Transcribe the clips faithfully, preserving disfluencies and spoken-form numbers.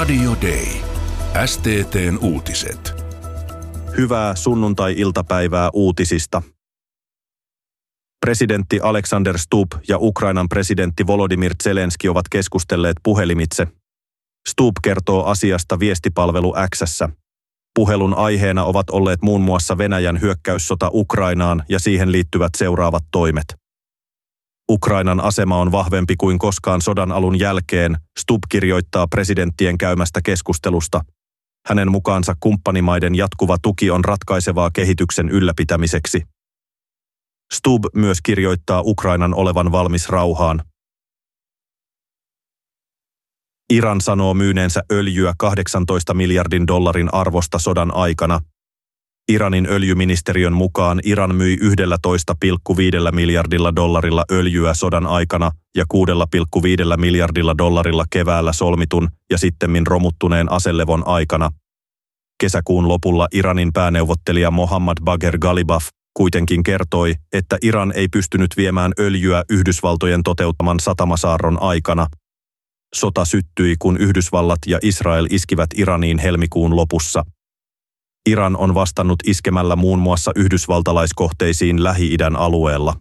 Radio Day. S T T:n uutiset. Hyvää sunnuntai-iltapäivää uutisista. Presidentti Alexander Stubb ja Ukrainan presidentti Volodymyr Zelenski ovat keskustelleet puhelimitse. Stubb kertoo asiasta viestipalvelu X:ssä. Puhelun aiheena ovat olleet muun muassa Venäjän hyökkäyssota Ukrainaan ja siihen liittyvät seuraavat toimet. Ukrainan asema on vahvempi kuin koskaan sodan alun jälkeen, Stubb kirjoittaa presidenttien käymästä keskustelusta. Hänen mukaansa kumppanimaiden jatkuva tuki on ratkaisevaa kehityksen ylläpitämiseksi. Stubb myös kirjoittaa Ukrainan olevan valmis rauhaan. Iran sanoo myyneensä öljyä kahdeksantoista miljardin dollarin arvosta sodan aikana. Iranin öljyministeriön mukaan Iran myi yksitoista pilkku viisi miljardilla dollarilla öljyä sodan aikana ja kuusi pilkku viisi miljardilla dollarilla keväällä solmitun ja sittemmin romuttuneen aselevon aikana. Kesäkuun lopulla Iranin pääneuvottelija Mohammad Bagher Ghalibaf kuitenkin kertoi, että Iran ei pystynyt viemään öljyä Yhdysvaltojen toteuttaman satamasaarron aikana. Sota syttyi, kun Yhdysvallat ja Israel iskivät Iraniin helmikuun lopussa. Iran on vastannut iskemällä muun muassa yhdysvaltalaiskohteisiin Lähi-idän alueella.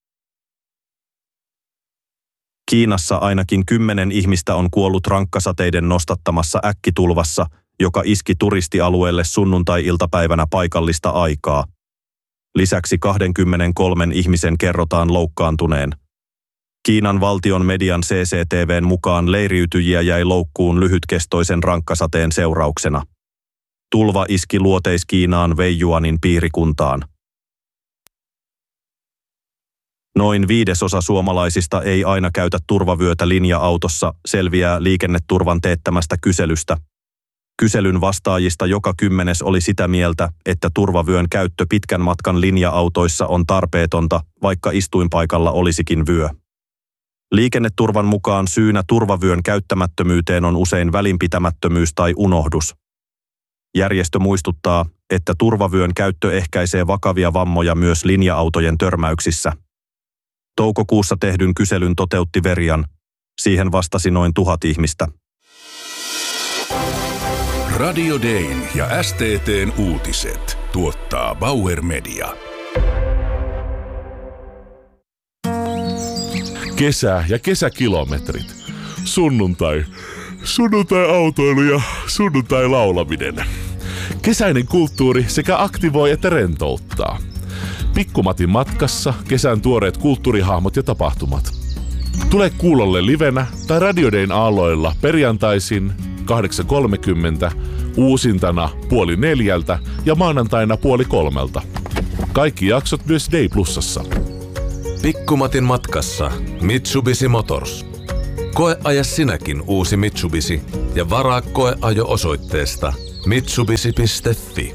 Kiinassa ainakin kymmenen ihmistä on kuollut rankkasateiden nostattamassa äkkitulvassa, joka iski turistialueelle sunnuntai-iltapäivänä paikallista aikaa. Lisäksi kaksikymmentäkolme ihmisen kerrotaan loukkaantuneen. Kiinan valtion median C C T V:n mukaan leiriytyjiä jäi loukkuun lyhytkestoisen rankkasateen seurauksena. Tulva iski Luoteis-Kiinaan Weijuanin piirikuntaan. Noin viidesosa suomalaisista ei aina käytä turvavyötä linja-autossa, selviää Liikenneturvan teettämästä kyselystä. Kyselyn vastaajista joka kymmenes oli sitä mieltä, että turvavyön käyttö pitkän matkan linja-autoissa on tarpeetonta, vaikka istuinpaikalla olisikin vyö. Liikenneturvan mukaan syynä turvavyön käyttämättömyyteen on usein välinpitämättömyys tai unohdus. Järjestö muistuttaa, että turvavyön käyttö ehkäisee vakavia vammoja myös linja-autojen törmäyksissä. Toukokuussa tehdyn kyselyn toteutti Verian. Siihen vastasi noin tuhat ihmistä. Radio Dayn ja S T T:n uutiset tuottaa Bauer Media. Kesä ja kesäkilometrit. Sunnuntai. Sunnuntai-autoilu ja sunnuntai-laulaminen. Kesäinen kulttuuri sekä aktivoi että rentouttaa. Pikkumatin matkassa kesän tuoreet kulttuurihahmot ja tapahtumat. Tule kuulolle livenä tai Radio Dayn aalloilla perjantaisin kahdeksan kolmekymmentä, uusintana puoli neljältä ja maanantaina puoli kolmelta. Kaikki jaksot myös Day Plusassa. Pikkumatin matkassa Mitsubishi Motors. Koeaja sinäkin uusi Mitsubishi ja varaa koeajo osoitteesta mitsubishi piste fi.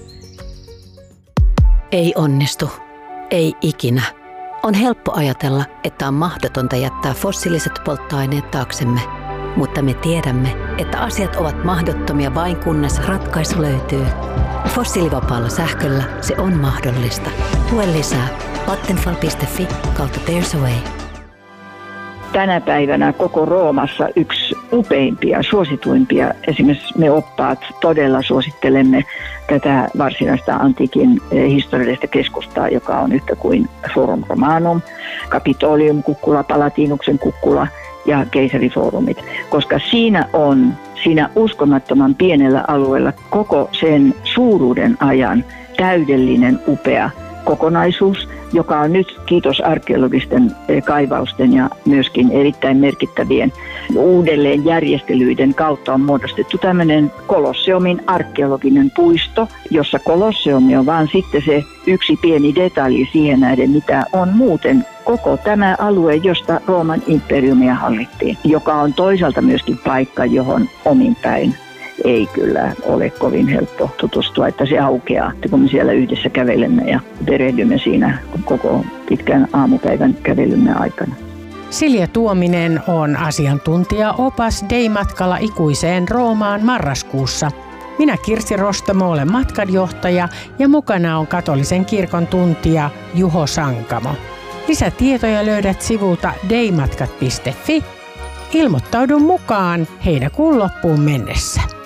Ei onnistu. Ei ikinä. On helppo ajatella, että on mahdotonta jättää fossiiliset polttoaineet taaksemme. Mutta me tiedämme, että asiat ovat mahdottomia vain kunnes ratkaisu löytyy. Fossiilivapaalla sähköllä se on mahdollista. Lue lisää vattenfall piste fi kautta There's a Way. Tänä päivänä koko Roomassa yksi upeimpia, suosituimpia. Esimerkiksi me oppaat todella suosittelemme tätä varsinaista antiikin historiallista keskustaa, joka on yhtä kuin Forum Romanum, Capitolium kukkula, Palatinuksen kukkula ja keisarifoorumit, koska siinä on siinä uskomattoman pienellä alueella koko sen suuruuden ajan täydellinen upea kokonaisuus, joka on nyt, kiitos arkeologisten kaivausten ja myöskin erittäin merkittävien uudelleenjärjestelyiden kautta on muodostettu tämmöinen Kolosseumin arkeologinen puisto, jossa Kolosseumi on vaan sitten se yksi pieni detalji siihen nähden, mitä on muuten koko tämä alue, josta Rooman imperiumia hallittiin, joka on toisaalta myöskin paikka, johon omin päin ei kyllä ole kovin helppo tutustua, että se aukeaa, kun me siellä yhdessä kävelemme ja perehdymme siinä koko pitkän aamupäivän kävelymme aikana. Silja Tuominen on asiantuntija-opas Day-matkalla ikuiseen Roomaan marraskuussa. Minä Kirsi Rostamo olen matkanjohtaja ja mukana on katolisen kirkon tuntija Juho Sankamo. Lisätietoja löydät sivulta daymatkat piste fi. Ilmoittaudu mukaan heinäkuun loppuun mennessä.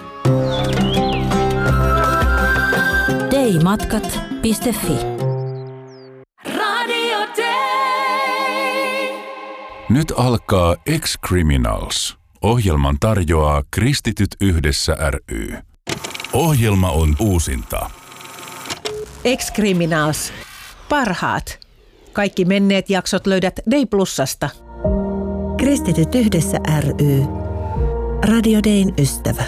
matkat piste fi. Radio Day. Nyt alkaa Ex-Criminals. Ohjelman tarjoaa Kristityt yhdessä ry. Ohjelma on uusinta. Ex-Criminals. Parhaat. Kaikki menneet jaksot löydät Day Plusasta. Kristityt yhdessä ry. Radio Dayn ystävä.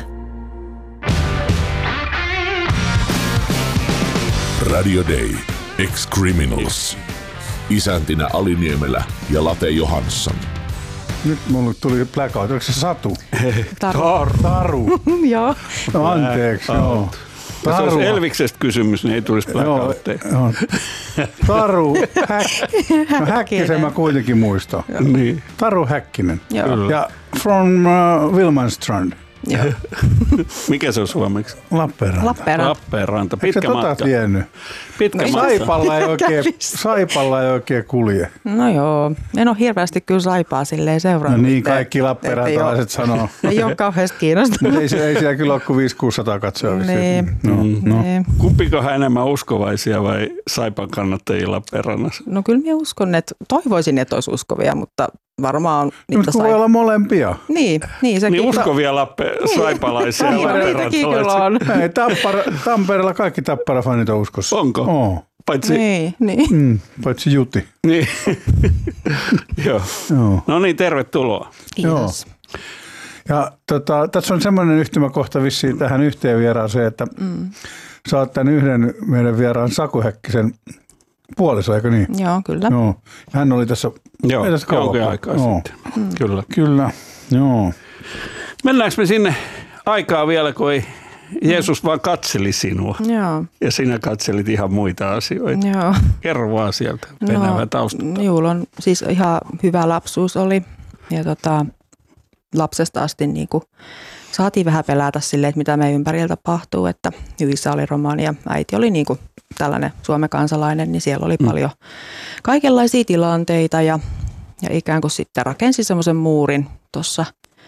Radio Day. Ex-Criminals. Isäntinä Ali Niemelä ja Late Johansson. Nyt mulle tuli blackout. Oliko se Satu? Taru. Taru. Joo. No, anteeksi, joo. Jos olisi Elviksestä kysymys, niin ei tulisi blackoutteja. Taru Häk- no, Häkkisen mä kuitenkin muistan. Niin. Taru Häkkinen. Joo. Ja from uh, Wilmanstrand. Joo. Mikä se on suomeksi? Lappeenranta. Lappeenranta. Lappeenranta. Pitkä Eikö matka. tota tiennyt? Pitkä No, matka. Saipalla ei, oikein, Saipalla ei oikein kulje. No joo, en ole hirveästi kyllä Saipaa silleen No seurannut. niin, että- kaikki lappeenrantalaiset sanoo. Ei ole kauheasti kiinnostunut. Mutta ei, ei siellä kyllä ole kuin viisi kuusisataa katsoja. Niin. No, no. Niin. Kumpikohan enemmän uskovaisia vai Saipan kannattajia Lappeenrannassa? No kyllä minä uskon, että toivoisin, että olisi uskovia, mutta varmaan on niitä Mutta kun voi Saipa- olla molempia. Niin, niin sekin. Niin uskovia lappe, saipalaisia ja Niin, niitäkin kyllä lappeenrantalaisia. on. Ei, Tappara, Tampereella kaikki Tappara-fanit on uskossa. Onko? Oo. Paitsi, Niin, niin. Mm, paitsi Juti. niin. Joo. Joo. No niin, tervetuloa. Kiitos. Ja tota, tässä on semmoinen yhtymäkohta vissiin tähän yhteen vieraaseen, että mm. sä oot tämän yhden meidän vieraan Saku Häkkisen puoliso, eikö niin? Joo, kyllä. Joo. Hän oli tässä, Joo, ei tässä kauan. jonkin aikaa Joo. sitten. Mm. Kyllä. Kyllä, joo. Mennäänkö me sinne aikaa vielä, kun ei Jeesus vaan katseli sinua Joo, ja sinä katselit ihan muita asioita. joo. Kerro vaan sieltä Venäjä taustalta. Juul on siis ihan hyvä lapsuus oli ja tota, lapsesta asti niin kuin saatiin vähän pelätä silleen, että mitä meidän ympärillä tapahtuu, että hyvissä oli romani ja äiti oli niin kuin tällainen Suomen kansalainen, niin siellä oli mm. paljon kaikenlaisia tilanteita ja, ja ikään kuin sitten rakensi semmoisen muurin tuossa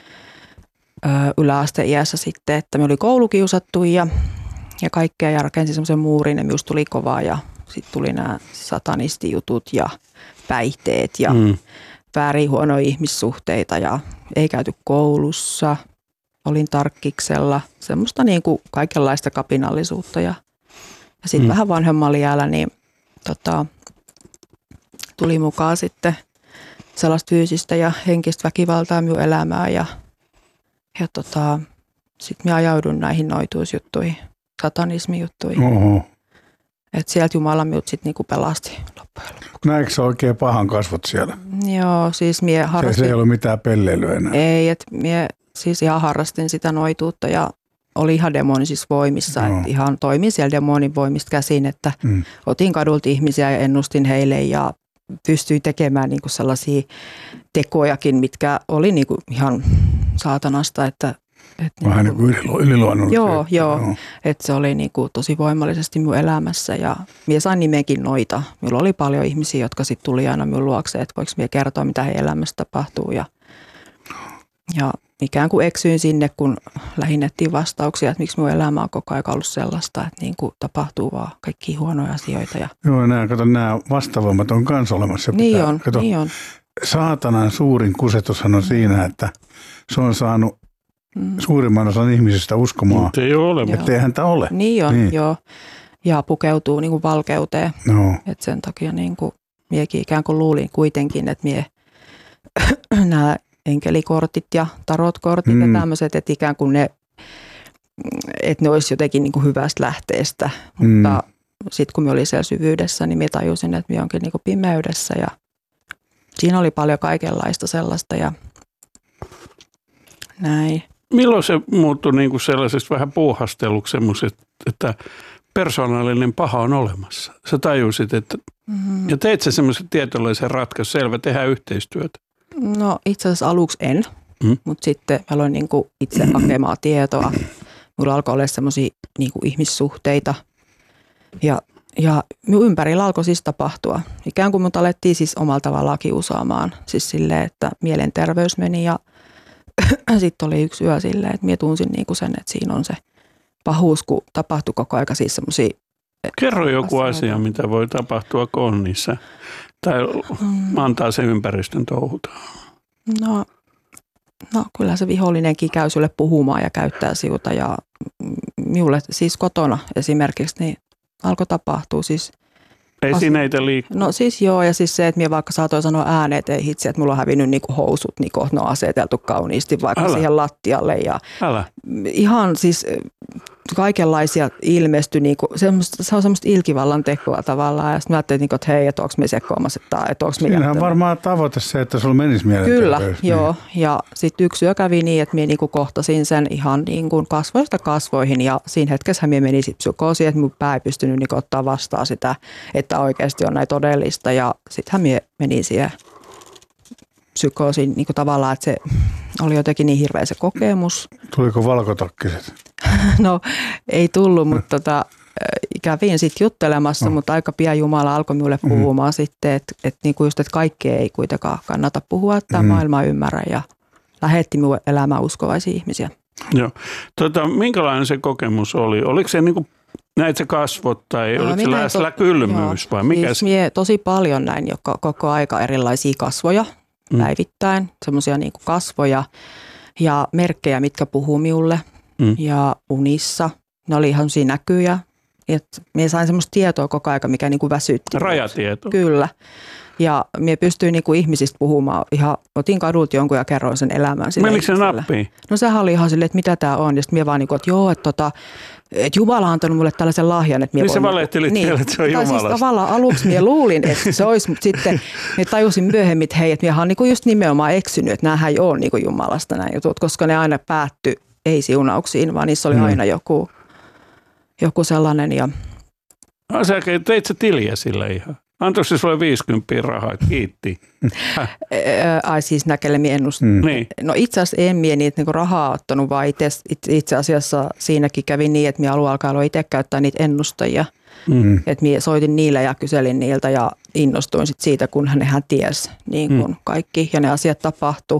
yläasteiässä sitten, että me oli koulukiusattu ja, ja kaikkea ja rakensi semmoisen muurin ja minusta tuli kovaa ja sitten tuli nämä satanistijutut ja päihteet ja mm. väärin huonoja ihmissuhteita ja ei käyty koulussa, olin tarkkiksella, semmoista niin kuin kaikenlaista kapinallisuutta ja, ja sitten mm. vähän vanhemmalla iällä niin tota, tuli mukaan sitten sellaista fyysistä ja henkistä väkivaltaa minun elämään ja Ja tota, sitten minä ajaudun näihin noituusjuttuihin, satanismijuttuihin. Oho. Että sieltä Jumala minut sitten niinku pelasti loppujen lopuksi. Näetkö sä oikein pahan kasvot siellä? Joo, siis mie harrastin. Se, se ei ollut mitään pelleilyä enää. Ei, että mie siis ihan harrastin sitä noituutta ja oli ihan demonisissa voimissa. No. Että ihan toimin siellä demonin voimista käsin, että mm. otin kadulta ihmisiä ja ennustin heille ja pystyin tekemään niinku sellaisia tekojakin, mitkä oli niinku ihan saatanasta, että että vähän niinku, niin kuin yliluonnollisia. Joo, joo, joo. Että se oli niinku tosi voimallisesti minun elämässä ja minä sain nimenkin Noita. Minulla oli paljon ihmisiä, jotka sitten tuli aina minun luokse, että voiko minä kertoa, mitä heidän elämässä tapahtuu ja, ja ikään kuin eksyin sinne, kun lähdin etsiä vastauksia, että miksi minun elämä on koko ajan ollut sellaista, että niin kuin tapahtuu vaan kaikkia huonoja asioita. Ja joo, nämä, kato, nämä vastavoimat on kans olemassa. Niin pitää, on, kato, niin on. Saatanan suurin kusetushan on siinä, että se on saanut mm. suurimman osan ihmisistä uskomaan, mutta ei ole olemassa. Että ei häntä ole. Niin on, niin. Joo. Ja pukeutuu niin kuin valkeuteen. No. Et sen takia niin kuin, miekin ikään kuin luulin kuitenkin, että mie nämä enkelikortit ja tarotkortit mm. ja tämmöiset, että ikään kuin ne, että ne olisi jotenkin niin kuin hyvästä lähteestä. Mm. Mutta sitten kun me olin siellä syvyydessä, niin minä tajusin, että minä onkin niin kuin pimeydessä ja siinä oli paljon kaikenlaista sellaista ja näin. Milloin se muuttui niin kuin sellaisesta vähän puuhasteluksi semmoiset, että persoonallinen paha on olemassa? Sä tajusit, että mm-hmm. ja teit sä semmoisen tietynlaisen ratkaisun, selvä, tehdään yhteistyötä? No itse asiassa aluksi en, mm. mutta sitten mä aloin niin kuin itse hakemaan tietoa. Mulla alkoi olla semmoisia niin kuin ihmissuhteita ja, ja minun ympärillä alkoi siis tapahtua. Ikään kuin mut alettiin siis omalla tavallaan kiusaamaan. Siis silleen, että mielenterveys meni ja sitten oli yksi yö silleen, että minä tunsin niin kuin sen, että siinä on se pahuus, kun tapahtui koko ajan siis semmoisia Kerro joku asioita. asia, mitä voi tapahtua konnissa tai Mm. antaa sen ympäristön touhuta. No, no kyllä se vihollinenkin käy sulle puhumaan ja käyttää siuta ja minulle siis kotona esimerkiksi niin alkoi tapahtua siis. Esineitä liikkuu. No siis joo, ja siis se, että minä vaikka saatoin sanoa ääneen, että ei hitsi, että mulla on hävinnyt niinku housut, niin kohta ne on aseteltu kauniisti vaikka Älä. siihen lattialle. Ja Älä. ihan siis kaikenlaisia ilmestyi, niinku, semmoista, se on semmoista ilkivallan tekoa tavallaan. Ja sitten mä ajattelin, että hei, että onko me sekoamassa, tai että onko me Siinähän on jättänyt. varmaan tavoite se, että sulla menisi mielenterveys. Kyllä, niin. joo. Ja sitten yksi yö kävi niin, että minä niinku kohtasin sen ihan niinku kasvoista kasvoihin ja siinä hetkessä minä menin sit psykoosiin, että minun pää ei pystynyt niinku ottaa vastaan sitä, että oikeasti on näin todellista. Ja sittenhän minä menin siihen psykoosiin niinku tavallaan, että se oli jotenkin niin hirveä se kokemus. Tuliko valkotakkiset? No ei tullut, mutta tota, kävin sitten juttelemassa, No. mutta aika pian Jumala alkoi minulle puhumaan mm. sitten, että et niinku just, että kaikkea ei kuitenkaan kannata puhua, että tämä Mm. maailma ymmärrä ja lähetti minun elämään uskovaisia ihmisiä. Joo. Tota, minkälainen se kokemus oli? Oliko se niin kuin, näit se kasvot tai No, oliko se miten lähellä to- kylmyys vai mikä Siis se? mie tosi paljon näin joka, koko aika erilaisia kasvoja Mm. päivittäin, semmoisia niinku kasvoja ja merkkejä, mitkä puhuu minulle Mm. ja unissa. Ne oli ihan semmoisia näkyjä. Mie sain semmoista tietoa koko aika, mikä niinku väsytti. Rajatieto. Kyllä. Ja mie pystyin niinku ihmisistä puhumaan. Ihan, otin kadulta jonkun ja kerroin sen elämän. sille Menikö se ihmiselle. nappiin? No sehän oli ihan silleen, että mitä tämä on. Ja sitten mie vaan niinku, että joo, että tota, et Jumala on antanut mulle tällaisen lahjan. Että mie Niin voin sä niinku- valehtelit teille, että se on Tai siis Jumalasta. tavallaan aluksi mie luulin, että se olisi, mutta sitten mie tajusin myöhemmin, että hei, että miehän on niinku just nimenomaan eksynyt, että näähän ei ole niinku Jumalasta nämä jutut, koska ne aina päättyi ei siunauksiin, vaan niissä oli Mm. aina joku, joku sellainen. Ja No, sä teit sä tiliä sille ihan. Antoiko se sulle viisikymmentä rahaa? Kiitti. Häh? Ää, ai siis näkelemiä ennust. Mm. Niin. No itse asiassa en mie niitä niinku rahaa ottanut, vaan itse, itse asiassa siinäkin kävi niin, että mie alun alkaen itse käyttää niitä ennustajia. Mm. Että mie soitin niille ja kyselin niiltä ja innostuin sit siitä, kun nehän ties niin kun Mm. kaikki ja ne asiat tapahtui.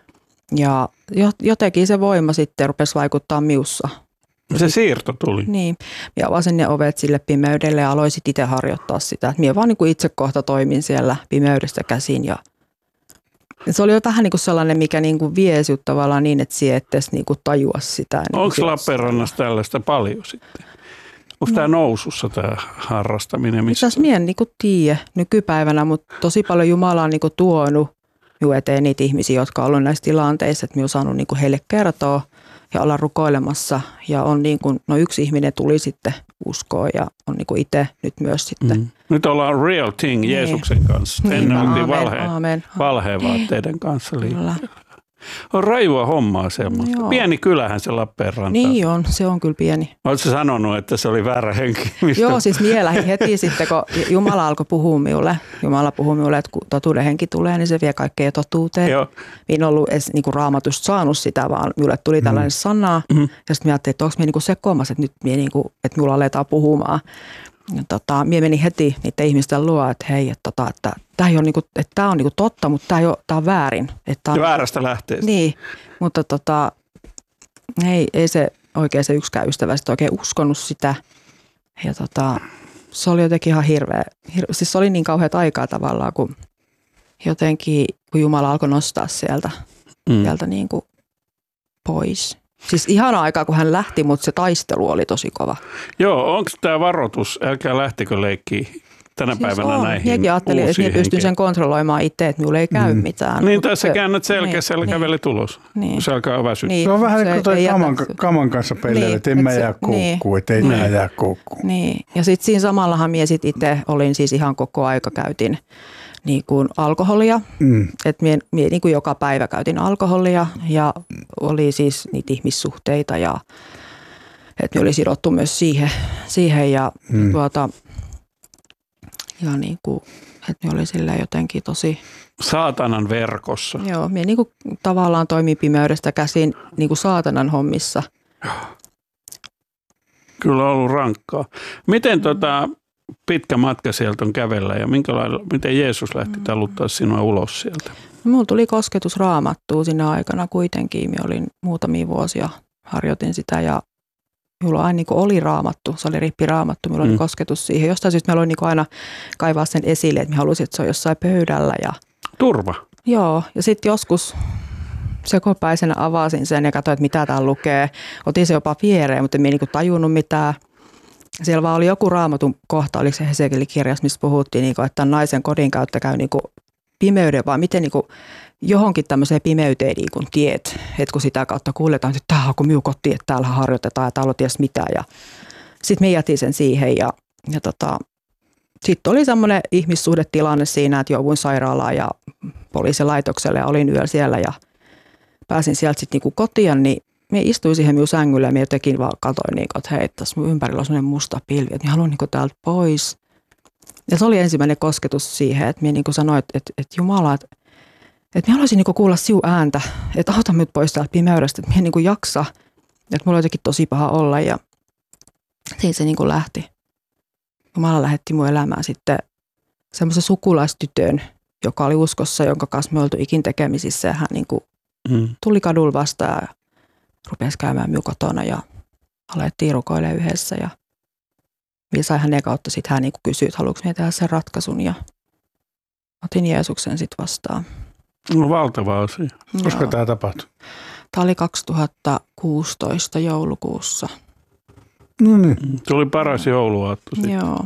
Ja jo- jotenkin se voima sitten rupesi vaikuttaa miussa. Se siirto tuli. Niin. Mie avasin ne ovet sille pimeydelle ja aloin sit itse harjoittaa sitä. Et mie vaan niinku itse kohta toimin siellä pimeydestä käsin. Ja se oli jo vähän niinku sellainen, mikä niinku vie sinut tavallaan niin, että sie et edes niinku tajua sitä. Niinku Onko sit- Lappeenrannassa tällaista paljon sitten? Onko tämä nousussa tämä harrastaminen? Itse Missä? asiassa mie en niinku tiedä nykypäivänä, mutta tosi paljon Jumala on niinku tuonut minun eteen niitä ihmisiä, jotka on ollut näissä tilanteissa, että minä olen saanut niinku heille kertoa ja olla rukoilemassa. Ja on niinku, no yksi ihminen tuli sitten uskoon ja on niinku itse nyt myös sitten. Mm. Nyt ollaan real thing Niin. Jeesuksen kanssa. Niin, Ennen oltiin aamen, valheen, aamen. valheen vaatteiden kanssa liikkeellä. Kyllä. On rajua hommaa semmoista. Joo. Pieni kylähän se Lappeenranta. Niin on, se on kyllä pieni. Oletko sanonut, että se oli väärä henki? Mistä? Joo, siis mie lähdin heti sitten, kun Jumala alkoi puhua minulle. Jumala puhui minulle, että kun totuuden henki tulee, niin se vie kaikkea totuuteen. Joo. Minä en ollut edes niin kuin Raamatusta saanut sitä, vaan minulle tuli tällainen mm. sana. Mm. Ja sitten minä ajattelin, että onko minä niin sekoamassa, että nyt minä niin kuin, että minulla aletaan puhumaan. Ja tota, minä menin heti niiden ihmisten luo, että hei, että, tota, että tämä on, niin kuin, että tämä on niin kuin totta, mutta tämä, ei ole, tämä on väärin. Että on, Väärästä lähteestä. niin, mutta tota, ei, ei se oikein se yksikään ystävä sitten oikein uskonut sitä. Ja tota, se oli jotenkin ihan hirveä. Hirve, siis se oli niin kauheat aikaa tavallaan, kun jotenkin, kun Jumala alkoi nostaa sieltä, Mm. sieltä niin kuin pois. Siis ihana aikaa, kun hän lähti, mutta se taistelu oli tosi kova. Joo, onko tämä varoitus, älkää lähtekö leikkiä tänä Siis päivänä on. näihin Minäkin ajattelin, että minä pystyn sen kontrolloimaan itse, että minulle ei käy Mm. mitään. Niin, Mutta tässä se- käännät selkeä, siellä niin, kävelee tulos. Niin. Se alkaa väsyttää. Niin. Se on vähän Se niin kuin toi ei kaman, jätä- kaman kanssa pelleillä, Niin, että en mä et se- jää koukkuun, niin. että ei Niin. mä jää koukkuun. Niin, ja sitten siinä samallahan minä sit itse olin siis ihan koko aika käytin niin kuin alkoholia. Mm. Että minä, minä niin kuin joka päivä käytin alkoholia ja oli siis niitä ihmissuhteita ja että minä oli sidottu myös siihen, siihen ja Mm. tuota, ja niin kuin, että minä oli silleen jotenkin tosi, Saatanan verkossa. joo, minä niin kuin tavallaan toimin pimeydestä käsin niin kuin saatanan hommissa. Kyllä on ollut rankkaa. Miten tota, pitkä matka sieltä on kävellä ja minkälailla, miten Jeesus lähti taluttaa sinua ulos sieltä? Minulla tuli kosketus Raamattuun sinä aikana kuitenkin. Minä olin muutamia vuosia, harjoitin sitä ja minulla aina niin kuin oli raamattu, se oli rippiraamattu, minulla mm. oli kosketus siihen. Jostain syystä meillä oli niin kuin aina kaivaa sen esille, että minä halusin, että se on jossain pöydällä. Ja, turva. Joo, ja sitten joskus sekopäisenä avasin sen ja katsoin, että mitä täällä lukee. Otin se jopa viereen, mutta en minä niin kuin tajunnut mitään. Siellä vaan oli joku raamatun kohta, oliko se Hesekielin kirjassa, missä puhuttiin, niin kuin, että naisen kodin kautta käy niin kuin pimeyden, vaan miten niin kuin johonkin tämmöiseen pimeyteen niin kuin tiet, että kun sitä kautta kuuletaan, että tämä on kun minun koti, että täällä harjoitetaan ja täällä on ties mitä. Ja sitten me jätin sen siihen ja, ja tota, sitten oli semmoinen ihmissuhdetilanne siinä, että jouduin sairaalaan ja poliisilaitokselle ja olin yöllä siellä ja pääsin sieltä sitten niin kotiin, niin me istuin siihen minun sängylle ja minä jotenkin vaan katsoin, niin kuin, että hei, tässä minun ympärillä on semmoinen musta pilvi, että minä haluan niin kuin täältä pois. Ja se oli ensimmäinen kosketus siihen, että minä niin kuin sanoin, että, että, että Jumala, että, että minä haluaisin niin kuin kuulla sinun ääntä, että auta minut pois täältä pimeydestä, että minä en niin kuin jaksa, että minulla on jotenkin tosi paha olla ja siinä se niin kuin lähti. Jumala lähetti minun elämään sitten semmoisen sukulaistytön, joka oli uskossa, jonka kanssa me oltu ikin tekemisissä ja hän niin kuin mm. tuli kadulla vastaan ja rupesi käymään minun kotona ja alettiin rukoilemaan yhdessä ja minä sain hänen kautta sitten hän niin kuin kysyi, että haluanko minä tehdä sen ratkaisun ja otin Jeesuksen sitten vastaan. No valtava asia. Koska tämä tapahtui? Tämä oli kaksituhattakuusitoista joulukuussa. No niin. Tuli paras jouluaatto sitten. Joo.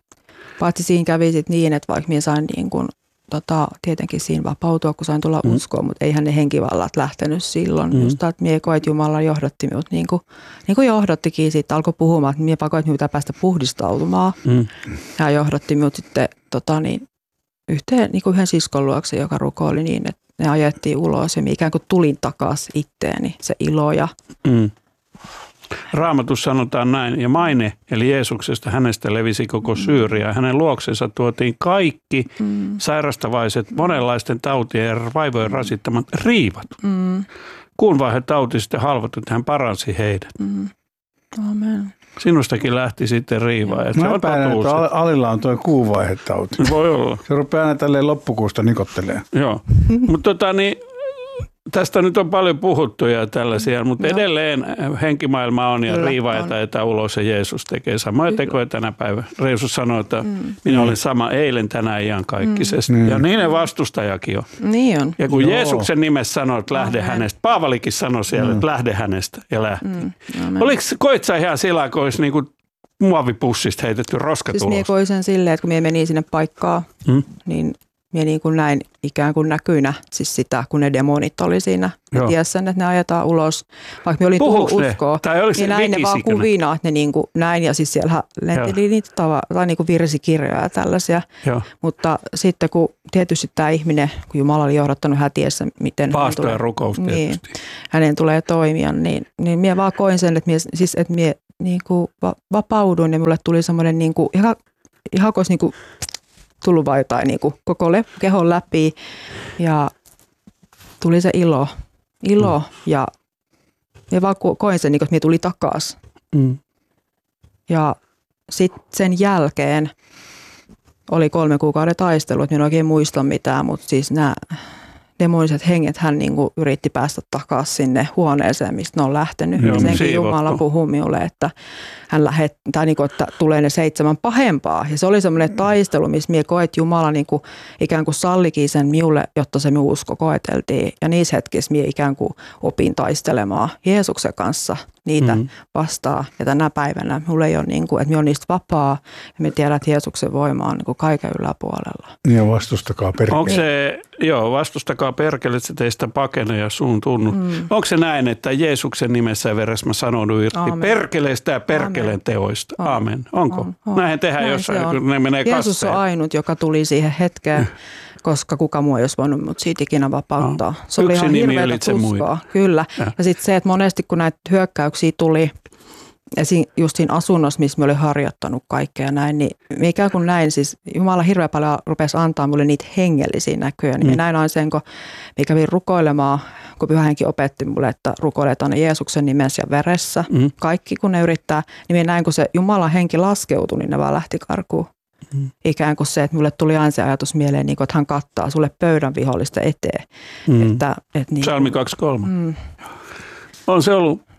Paitsi siinä kävi sitten niin, että vaikka minä sain niin kuin, tota, tietenkin siinä vapautua, kun sain tulla mm. uskoon, mutta eihän ne henkivallat lähtenyt silloin. Mm. Just että minä koin, että Jumala johdatti minut niin kuin, niin kuin johdottikin sitten, alkoi puhumaan, että minä pakoin, että minun pitää päästä puhdistautumaan. Mm. Ja johdotti minut sitten tota, niin, yhteen, niin kuin yhden siskon luokse, joka rukoili niin, että ne ajettiin ulos ja minä ikään kuin tulin takaisin itteeni, se ilo ja mm. Raamatussa sanotaan näin, ja maine, eli Jeesuksesta, hänestä levisi koko Syyria. Hänen luoksensa tuotiin kaikki mm. sairastavaiset, monenlaisten tautien ja vaivojen rasittamat riivat. Mm. Kuun vaihe tauti sitten halvatut, hän paransi heidät. Mm. Amen. Sinustakin lähti sitten riivaa. Mä epäilen, että Alilla on tuo kuuvaihetauti. Voi olla. Se rupeaa aina tälleen loppukuusta nikottelemaan. Joo, mutta tota niin... Tästä nyt on paljon puhuttu ja tällaisia, mutta no. edelleen henkimaailma on ja riiva jätetään ulos ja Jeesus tekee samoja tekoja tänä päivänä. Jeesus sanoi, että mm. minä olen sama eilen, tänään, iankaikkisesti. Mm. Ja niiden vastustajakin on. Niin on. Ja kun Joo. Jeesuksen nimessä sanoi, että lähde Amen. hänestä, Paavalikin sanoi siellä, mm. että lähde hänestä ja lähti. Mm. Oliko, koit sä ihan sillä, kun olisi niin kuin muovipussista heitetty roskat siis ulos? Siis minä koin sen silleen, että kun minä menin sinne paikkaan, mm. niin... Minä niin kuin näin ikään kuin näkyinä siis sitä, kun ne demonit oli siinä. Ja ties sen, että ne ajetaan ulos. Vaikka minä olin tullut uskoa, niin näin ne vaan kuvina, että ne niin kuin näin. Ja siis siellä lenteli niitä tava, tai niin kuin virsikirjoja ja tällaisia. Joo. Mutta sitten kun tietysti tämä ihminen, kun Jumala oli johdattanut hätiessä, miten Paasto ja rukous niin, hänen tulee toimia, niin, niin minä vaan koin sen, että minä, siis, että minä niin kuin vapauduin ja minulle tuli semmoinen niin kuin, ihan, ihan kuin niin kuin tullut vaan jotain niin kuin koko le- kehon läpi ja tuli se ilo, ilo mm. ja minä vaan koin sen, niin kuin, että minä tuli takaisin. Mm. Ja sitten sen jälkeen oli kolme kuukauden taistelu, että minä en oikein muista mitään, mutta siis nämä demoniset henget hän niin kuin yritti päästä takaisin sinne huoneeseen, mistä ne on lähtenyt. Joo, senkin siivottu. Jumala puhui minulle, että hän lähettää, niin kuin, että tulee ne seitsemän pahempaa. Ja se oli semmoinen taistelu, missä minä koet, että Jumala niin kuin, ikään kuin sallikin sen minulle, jotta se minun usko koeteltiin. Ja niissä hetkissä minä ikään kuin opin taistelemaan Jeesuksen kanssa niitä mm-hmm. vastaan. Ja tänä päivänä minulla ei ole, niin kuin, että minä olen niistä vapaa ja minä tiedän, että Jeesuksen voima on niin kuin kaiken yläpuolella. Niin vastustakaa perkele. Onko se, joo, vastustakaa perkele, että se teistä pakenee ja suun tunnu. Mm. Onko se näin, että Jeesuksen nimessä ja veressä mä sanoudun irti Aamen. perkeleestä ja perkeleen Aamen. teoista? On. Aamen. Onko? On, on. Näin tehdään Näin jossain, kun ne menee kasteen. Jeesus on ainut, joka tuli siihen hetkeen, koska kuka muu ei olisi voinut mut siitä ikinä vapauttaa. Oh. Se oli Yksi ihan nimi hirveätä tuskaa. Kyllä. Ja, ja sitten se, että monesti kun näitä hyökkäyksiä tuli, esim. Just siinä asunnossa, missä mä olin harjoittanut kaikkea ja näin, niin ikään kuin näin, siis Jumala hirveän paljon rupesi antaa mulle niitä hengellisiä näkyjä. Niin mm. näin on sen, kun mä kävin rukoilemaan, kun Pyhä Henki opetti mulle, että rukoiletaan Jeesuksen nimessä ja veressä. Mm. Kaikki kun ne yrittää, niin näin kun se Jumalan henki laskeutui, niin ne vaan lähti karkuun. Mm. Ikään kuin se, että mulle tuli aina se ajatus mieleen, niin kuin, että hän kattaa sulle pöydän vihollista eteen. Mm. Että, että niin, Psalmi kaksikymmentäkolme. Mm. On se ollut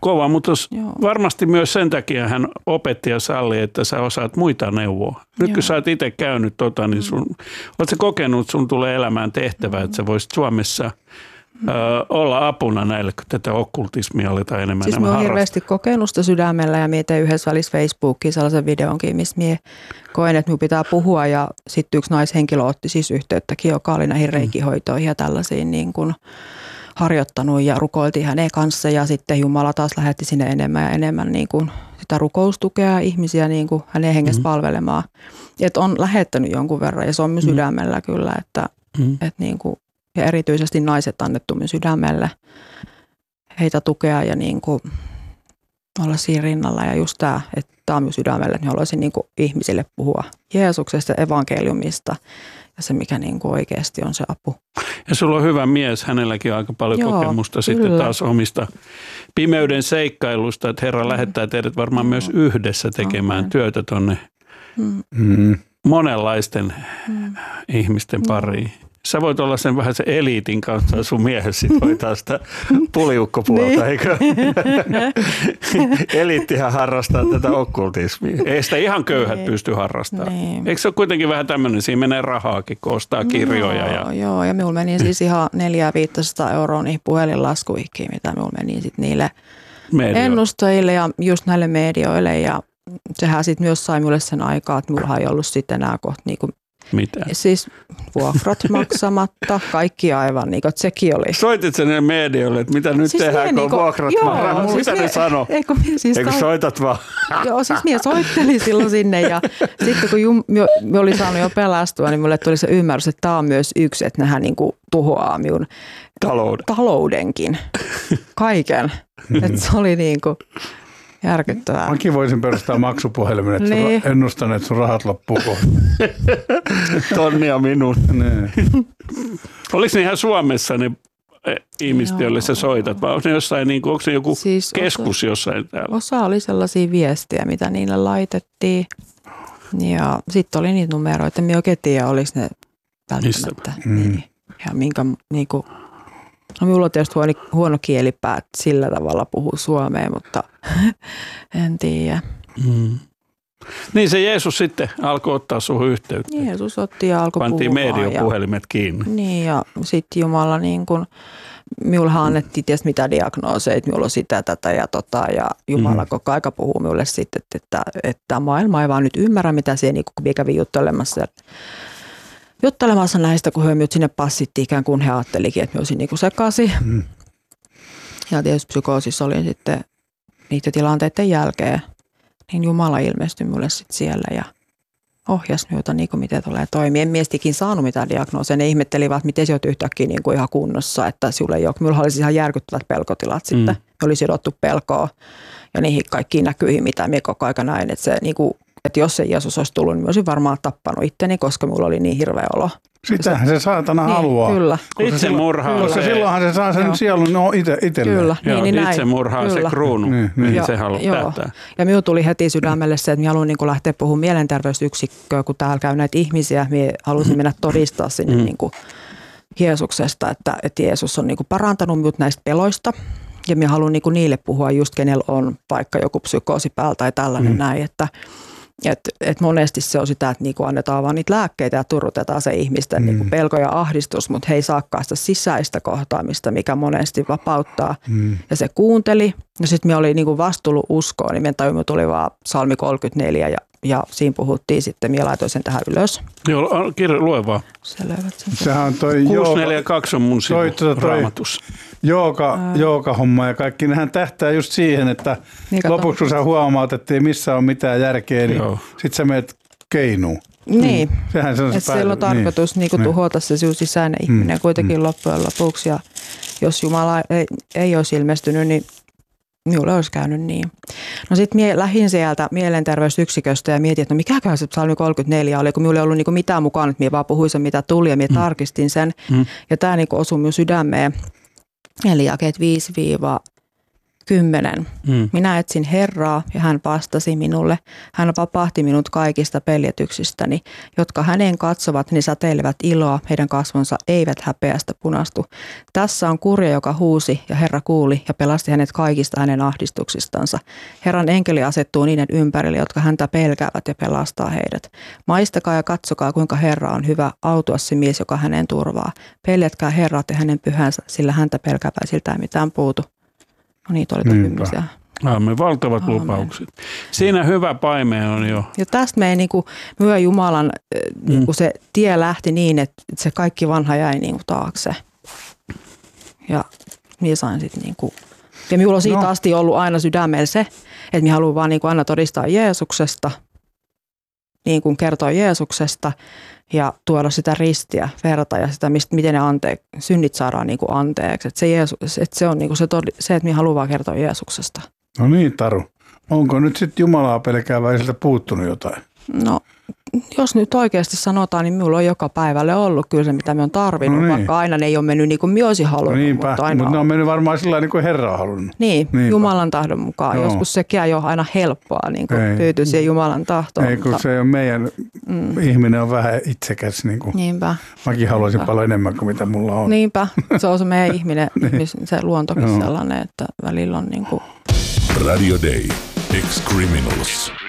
kova, mutta varmasti myös sen takia hän opetti ja salli, että sä osaat muita neuvoa. Nyt Joo. kun sä oot itse käynyt tota, niin sun, oot sä kokenut, että sun tulee elämään tehtävä, mm. että sä voisit Suomessa mm. ö, olla apuna näille, kun tätä okkultismia aletaan enemmän siis enemmän harrastaa. Siis mä oon hirveästi kokenut sitä sydämellä ja mietin yhdessä välissä Facebookiin sellaisen videonkin, missä mie koen, että minun pitää puhua ja sitten yksi naishenkilö otti siis yhteyttäkin, joka oli näihin reikihoitoihin ja tällaisiin niin kuin harjoittanut ja rukoiltiin hänen kanssa ja sitten Jumala taas lähetti sinne enemmän ja enemmän niin kuin sitä rukoustukea ihmisiä niin kuin hänen hengestä mm-hmm. palvelemaan. Että on lähettänyt jonkun verran ja se on myös mm-hmm. sydämellä kyllä, että, mm-hmm. että niin kuin, ja erityisesti naiset annettu myös sydämelle heitä tukea ja niin kuin olla siinä rinnalla ja just tämä, että tämä on myös sydämellä, että haluaisin niin kuin ihmisille puhua Jeesuksesta, evankeliumista ja se, mikä niin kuin oikeasti on se apu. Ja sulla on hyvä mies, hänelläkin on aika paljon Joo, kokemusta kyllä. sitten taas omista pimeyden seikkailusta, että Herra mm. lähettää teidät varmaan mm. myös yhdessä tekemään Amen. työtä tuonne mm. monenlaisten mm. ihmisten pariin. Sä voit olla sen vähän se eliitin kanssa, sun miehesi sit hoitaa sitä puliukkopuolta, niin. eikö? Eliittihän harrastaa tätä okkultismia. Ei sitä ihan köyhät niin. pysty harrastamaan. Niin. Eikö se ole kuitenkin vähän tämmöinen, siinä menee rahaakin, kun ostaa kirjoja? Joo, ja... joo, ja minulla meni siis ihan neljä viisisataa euroa niihin puhelinlaskuihin, mitä minulla meni sitten niille Medio. ennustajille ja just näille medioille. Ja sehän sitten myös sai minulle sen aikaa, että minulla ei ollut sitten enää kohta niinku mitä? Siis vuokrat maksamatta, kaikki aivan, niin kuin sekin oli. Soitit sen medioille, että mitä nyt siis tehdään, kun niin vuokrat maksamatta? Siis mitä ne sano? Eikö siis Eikö soitat vaan? Joo, siis minä soittelin silloin sinne ja sitten kun jum, minä olin saanut jo pelastua, niin minulle tuli se ymmärrys, että tämä on myös yksi, että nehän niin kuin tuhoaa minun Talouden. taloudenkin, kaiken. Että se oli niin kuin järkyttävää. Mäkin voisin perustaa maksupuhelimen, että niin. ennustan, että sun rahat loppuu kohta. Tonnia minun. Oliko ne ihan Suomessa ne ihmiset, joille sä soitat, vai onko ne jossain, niin kuin, onko ne joku siis keskus osa, jossain täällä? Osa oli sellaisia viestejä, mitä niille laitettiin. Ja sitten oli niitä numeroita, minä oikein tiedä, oliko ne välttämättä. Mm. Niin. Ja minkä, niin kuin, no minulla on tietysti huono, huono kielipää, että sillä tavalla puhuu suomea, mutta en tiedä. Mm. Niin se Jeesus sitten alkoi ottaa suhun yhteyttä. Jeesus otti ja alkoi Pantiin puhumaan. Pantiin mediopuhelimet kiinni. Niin ja sitten Jumala niin kuin, minullahan annettiin tietysti mitä diagnooseja, että minulla on sitä, tätä ja tota ja Jumala mm. koko aika puhuu minulle sitten, että, että, että maailma ei vaan nyt ymmärrä, mitä siellä niin kuin kävi juttelemassa. Juttelemassa näistä, kun he minut sinne passittiin ikään kuin he ajattelikin, että minä olisin niin kuin sekaisin. Mm. Ja tietysti psykoosissa olin sitten niiden tilanteiden jälkeen. Niin Jumala ilmestyi minulle sitten siellä ja ohjasi minulta, niin kuin miten tulee toimia. En miestikin saanut mitään diagnoosia. Ne ihmettelivät, että miten se olet yhtäkkiä niin kuin ihan kunnossa. Että sinulle ei ole. Minulla oli ihan järkyttävät pelkotilat sitten. Mm. Oli sidottu pelkoa ja niihin kaikkiin näkyihin, mitä minä koko ajan näin. Että, se, niin kuin, että jos se Jeesus olisi tullut, niin olisin varmaan tappanut itteni, koska minulla oli niin hirveä olo. Sitähän se saatana niin, haluaa. Kyllä. Itsemurhaa. Koska se, silloinhan se saa sen sielun no, ite, itselleen. Kyllä, joo, niin, niin itsemurhaa se kruunu, niin, niin. mihin se haluaa tähtää. Ja minun tuli heti sydämelle se, että minä haluan niin kuin lähteä puhumaan mielenterveysyksikköön, kun täällä käy näitä ihmisiä. Minä halusin mennä todistaa sinne mm. niin kuin Jeesuksesta, että, että Jeesus on niin kuin parantanut minut näistä peloista. Ja minä haluan niin kuin niille puhua just, kenellä on vaikka joku psykoosi päällä tai tällainen mm. näin, että Että et monesti se on sitä, että niinku annetaan vaan niitä lääkkeitä ja turrutetaan se ihmisten mm. niinku pelko ja ahdistus, mutta he ei saakaan sitä sisäistä kohtaamista, mikä monesti vapauttaa. Mm. Ja se kuunteli. Ja sitten me oli niinku vastuullut uskoon, niin meidän tajumi tuli vaan Psalmi kolmekymmentäneljä ja, ja siinä puhuttiin sitten, minä laitoin sen tähän ylös. Joo, kirja, lue vaan. Se löydät sen. Sehän on toi kuusi neljä kaksi on mun sivu Raamatussa. Jooga, jooga-homma ja kaikki, nehän tähtää just siihen, että niin lopuksi kun sä huomaat, että ei missään ole mitään järkeä, niin sit sä menet keinuun. Niin, mm. sehän se on se että siellä on tarkoitus niin. Niin tuhota se sinun sisäinen mm. ihminen kuitenkin mm. loppujen lopuksi. Ja jos Jumala ei, ei olisi ilmestynyt, niin minulle olisi käynyt niin. No sitten minä lähdin sieltä mielenterveysyksiköstä ja mietin, että no mikäkään se Psalmi kolmekymmentäneljä oli, kun minulla ei ollut niinku mitään mukaan, että minä vaan puhuin sen, mitä tuli ja minä mm. tarkistin sen. Mm. Ja tämä niinku osui minun sydämeen. Eli jakeet viisi kymmenen. Mm. Minä etsin Herraa ja hän vastasi minulle. Hän vapahti minut kaikista peljetyksistäni, jotka hänen katsovat, ne säteilevät iloa, heidän kasvonsa eivät häpeästä punastu. Tässä on kurja, joka huusi ja Herra kuuli ja pelasti hänet kaikista hänen ahdistuksistansa. Herran enkeli asettuu niiden ympärille, jotka häntä pelkäävät ja pelastaa heidät. Maistakaa ja katsokaa, kuinka Herra on hyvä, autua se mies, joka hänen turvaa. Peljätkää Herrat ja hänen pyhänsä, sillä häntä pelkääväisiltä ei mitään puutu. No niitä oli tyyppisiä. Aamen, valtavat Aamen. lupaukset. Siinä hyvä paime on jo. Ja tästä me ei niinku, myö Jumalan niinku mm. se tie lähti niin, että se kaikki vanha jäi niinku taakse. Ja minä sain sitten niinku, ja minulla on siitä no. asti ollut aina sydämellä se, että minä haluan vaan niinku aina todistaa Jeesuksesta, niin kuin kertoa Jeesuksesta ja tuoda sitä ristiä, verta ja sitä, miten ne ante- synnit saadaan niin kuin anteeksi. Että se, Jeesus, että se on niin kuin se, todi- se, että minä haluan vaan kertoa Jeesuksesta. No niin, Taru. Onko nyt sitten Jumalaa pelkääväisiltä puuttunut jotain? No, jos nyt oikeasti sanotaan, niin minulla on joka päivälle ollut kyllä se, mitä minä olen tarvinnut, no niin. vaikka aina ne ei ole mennyt niin kuin minä olisin halunnut. No niinpä, mutta, aina mutta ne on mennyt varmaan sillä niin kuin Herra on halunnut. Niin, niinpä. Jumalan tahdon mukaan. Joo. Joskus sekin ei ole aina helppoa niin kuin tyytyä siihen Jumalan tahtoon. Ei, kun mutta se on meidän, mm. ihminen on vähän itsekäs. Niin kuin. Niinpä. Mäkin haluaisin Niinpä. paljon enemmän kuin mitä mulla on. Niinpä, se on se meidän ihminen, se luontokin sellainen, että välillä on niin kuin Radio Day, Ex-Criminals.